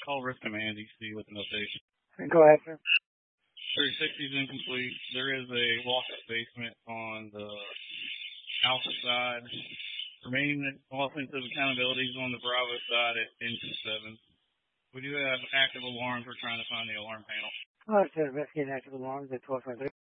Call Risk Command DC with an update. Go ahead, sir. 360 is incomplete. There is a locked basement on the Alpha side. Remaining offensive accountabilities on the Bravo side at Engine 7. We do have active alarms. We're trying to find the alarm panel. All right, sir. Investigating active alarms at 12.3.